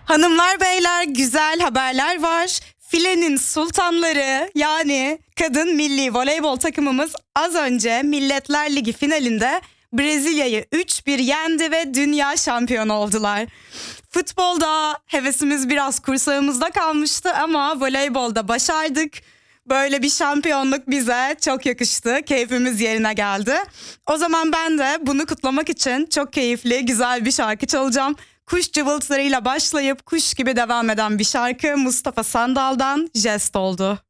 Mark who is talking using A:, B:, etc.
A: Hanımlar beyler, güzel haberler var. Filenin sultanları yani kadın milli voleybol takımımız az önce Milletler Ligi finalinde Brezilya'yı 3-1 yendi ve dünya şampiyonu oldular. Futbolda hevesimiz biraz kursağımızda kalmıştı ama voleybolda başardık. Böyle bir şampiyonluk bize çok yakıştı. Keyfimiz yerine geldi. O zaman ben de bunu kutlamak için çok keyifli, güzel bir şarkı çalacağım. Kuş cıvıltılarıyla başlayıp kuş gibi devam eden bir şarkı Mustafa Sandal'dan Jest oldu.